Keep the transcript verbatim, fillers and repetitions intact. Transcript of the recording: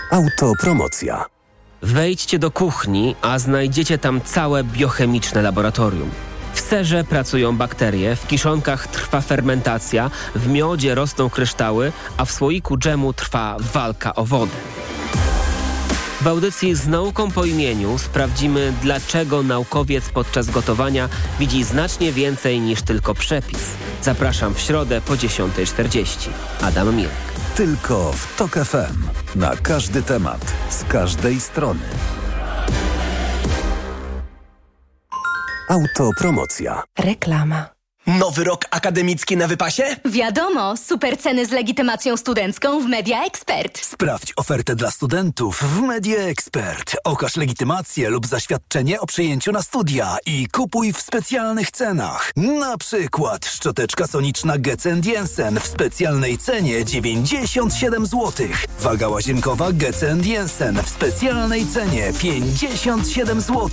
Autopromocja. Wejdźcie do kuchni, a znajdziecie tam całe biochemiczne laboratorium. W serze pracują bakterie, w kiszonkach trwa fermentacja, w miodzie rosną kryształy, a w słoiku dżemu trwa walka o wodę. W audycji Z nauką po imieniu sprawdzimy, dlaczego naukowiec podczas gotowania widzi znacznie więcej niż tylko przepis. Zapraszam w środę po dziesiąta czterdzieści. Adam Milk. Tylko w TOK F M. Na każdy temat, z każdej strony. Autopromocja. Reklama. Nowy rok akademicki na wypasie? Wiadomo, super ceny z legitymacją studencką w Media Expert. Sprawdź ofertę dla studentów w Media Expert. Okaż legitymację lub zaświadczenie o przyjęciu na studia i kupuj w specjalnych cenach. Na przykład szczoteczka soniczna Getz and Jensen w specjalnej cenie dziewięćdziesiąt siedem złotych. Waga łazienkowa Getz and Jensen w specjalnej cenie pięćdziesiąt siedem złotych.